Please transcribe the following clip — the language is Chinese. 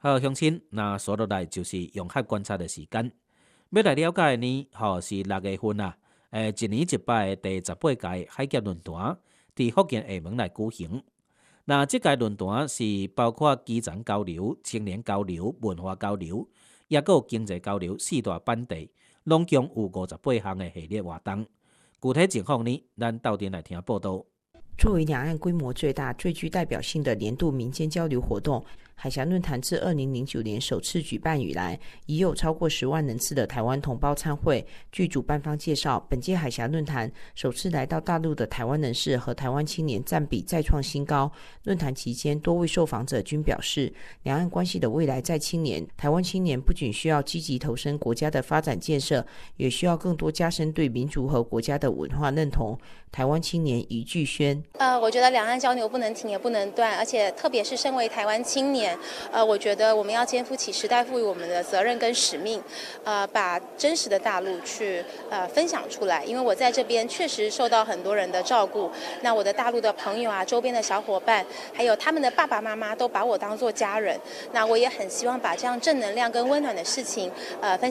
好，乡亲，那所落来就是用核观察的时间。要来了解的呢，是6月份啊，一年一摆的第18届海峡论坛，伫福建厦门来举行。那这届论坛是包括基层交流、青年交流、文化交流，也有经济交流四大板块，拢共有58项的系列活动。具体情况呢，咱到店来听报道。 作为两岸规模最大、最具代表性的年度民间交流活动，海峡论坛自2009年首次举办以来，已有超过10万人次的台湾同胞参会。据主办方介绍，本届海峡论坛首次来到大陆的台湾人士和台湾青年占比再创新高。论坛期间，多位受访者均表示，两岸关系的未来在青年，台湾青年不仅需要积极投身国家的发展建设，也需要更多加深对民族和国家的文化认同。台湾青年余巨轩， 我觉得两岸交流不能停也不能断，而且特别是身为台湾青年，我觉得我们要肩负起时代赋予我们的责任跟使命，把真实的大陆去分享出来。因为我在这边确实受到很多人的照顾，那我的大陆的朋友啊，周边的小伙伴，还有他们的爸爸妈妈都把我当作家人。那我也很希望把这样正能量跟温暖的事情分享。